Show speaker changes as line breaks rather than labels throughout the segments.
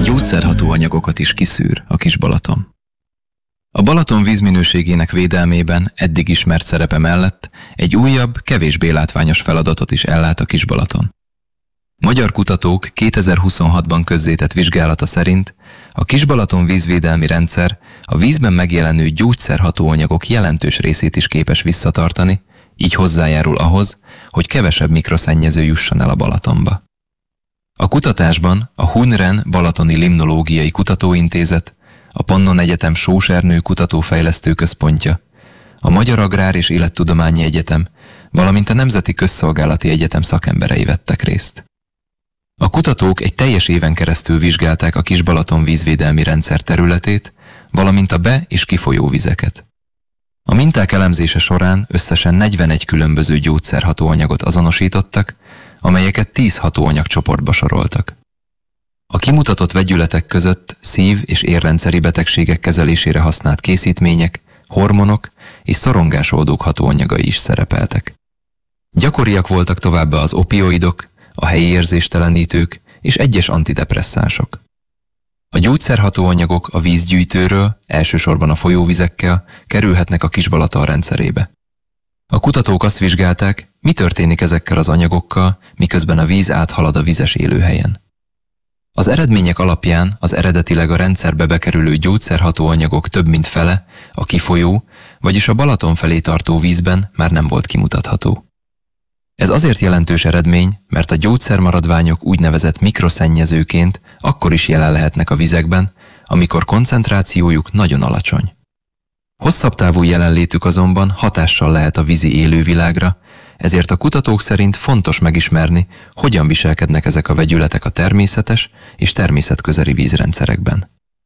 Gyógyszerható anyagokat is kiszűr a Kis-Balaton. A Balaton vízminőségének védelmében eddig ismert szerepe mellett egy újabb, kevésbé látványos feladatot is ellát a Kis-Balaton. Magyar kutatók 2026-ban közzétett vizsgálata szerint a Kis-Balaton vízvédelmi rendszer a vízben megjelenő gyógyszerható anyagok jelentős részét is képes visszatartani, így hozzájárul ahhoz, hogy kevesebb mikroszennyező jusson el a Balatonba. A kutatásban a Hunren Balatoni Limnológiai Kutatóintézet, a Pannon Egyetem Sós Ernő Kutatófejlesztő Központja, a Magyar Agrár és Élettudományi Egyetem, valamint a Nemzeti Közszolgálati Egyetem szakemberei vettek részt. A kutatók egy teljes éven keresztül vizsgálták a Kis-Balaton vízvédelmi rendszer területét, valamint a be- és kifolyó vizeket. A minták elemzése során összesen 41 különböző gyógyszerhatóanyagot azonosítottak, amelyeket 10 hatóanyagcsoportba soroltak. A kimutatott vegyületek között szív- és érrendszeri betegségek kezelésére használt készítmények, hormonok és szorongásoldók hatóanyagai is szerepeltek. Gyakoriak voltak továbbá az opioidok, a helyi érzéstelenítők és egyes antidepresszánsok. A gyógyszerhatóanyagok a vízgyűjtőről, elsősorban a folyóvizekkel kerülhetnek a Kis-Balaton rendszerébe. A kutatók azt vizsgálták, mi történik ezekkel az anyagokkal, miközben a víz áthalad a vizes élőhelyen. Az eredmények alapján az eredetileg a rendszerbe bekerülő gyógyszerhatóanyagok több mint fele a kifolyó, vagyis a Balaton felé tartó vízben már nem volt kimutatható. Ez azért jelentős eredmény, mert a gyógyszermaradványok úgynevezett mikroszennyezőként akkor is jelen lehetnek a vizekben, amikor koncentrációjuk nagyon alacsony. Hosszabb távú jelenlétük azonban hatással lehet a vízi élővilágra, ezért a kutatók szerint fontos megismerni, hogyan viselkednek ezek a vegyületek a természetes és természetközeli vízrendszerekben.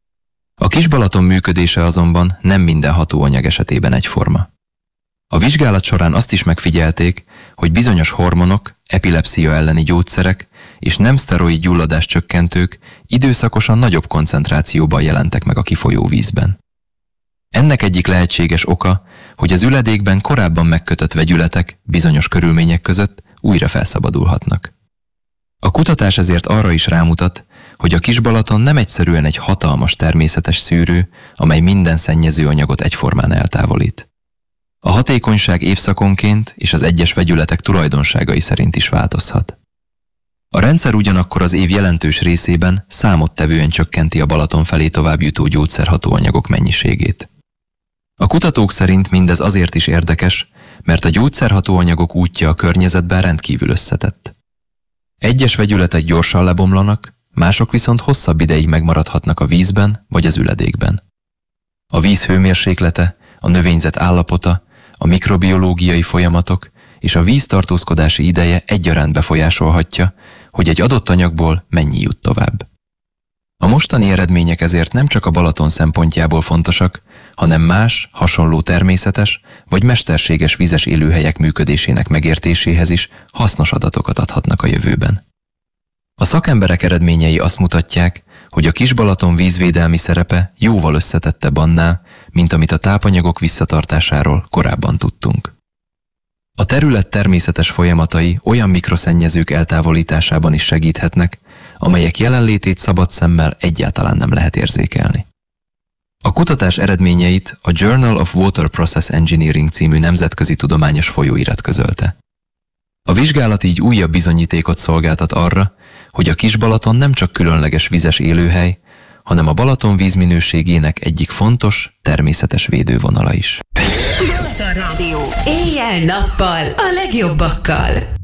A Kis-Balaton működése azonban nem minden hatóanyag esetében egyforma. A vizsgálat során azt is megfigyelték, hogy bizonyos hormonok, epilepszia elleni gyógyszerek és nem szteroid gyulladás csökkentők időszakosan nagyobb koncentrációban jelentek meg a kifolyó vízben. Ennek egyik lehetséges oka, hogy az üledékben korábban megkötött vegyületek bizonyos körülmények között újra felszabadulhatnak. A kutatás ezért arra is rámutat, hogy a Kis-Balaton nem egyszerűen egy hatalmas természetes szűrő, amely minden szennyező anyagot egyformán eltávolít. A hatékonyság évszakonként és az egyes vegyületek tulajdonságai szerint is változhat. A rendszer ugyanakkor az év jelentős részében számottevően csökkenti a Balaton felé továbbjutó gyógyszerhatóanyagok mennyiségét. A kutatók szerint mindez azért is érdekes, mert a gyógyszerhatóanyagok útja a környezetben rendkívül összetett. Egyes vegyületek gyorsan lebomlanak, mások viszont hosszabb ideig megmaradhatnak a vízben vagy az üledékben. A víz hőmérséklete, a növényzet állapota, a mikrobiológiai folyamatok és a víz tartózkodási ideje egyaránt befolyásolhatja, hogy egy adott anyagból mennyi jut tovább. A mostani eredmények ezért nem csak a Balaton szempontjából fontosak, hanem más, hasonló természetes vagy mesterséges vizes élőhelyek működésének megértéséhez is hasznos adatokat adhatnak a jövőben. A szakemberek eredményei azt mutatják, hogy a Kis-Balaton vízvédelmi szerepe jóval összetettebb annál, mint amit a tápanyagok visszatartásáról korábban tudtunk. A terület természetes folyamatai olyan mikroszennyezők eltávolításában is segíthetnek, amelyek jelenlétét szabad szemmel egyáltalán nem lehet érzékelni. A kutatás eredményeit a Journal of Water Process Engineering című nemzetközi tudományos folyóirat közölte. A vizsgálat így újabb bizonyítékot szolgáltat arra, hogy a Kis-Balaton nem csak különleges vizes élőhely, hanem a Balaton vízminőségének egyik fontos, természetes védővonala is.
Balaton Rádió. Éjjel-nappal a legjobbakkal.